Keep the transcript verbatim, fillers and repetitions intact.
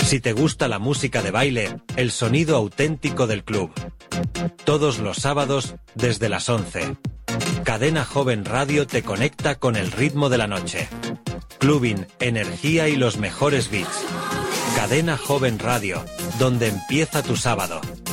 Si te gusta la música de baile, el sonido auténtico del club. Todos los sábados desde las once. Cadena Joven Radio te conecta con el ritmo de la noche. Clubbing, energía y los mejores beats. Cadena Joven Radio, donde empieza tu sábado.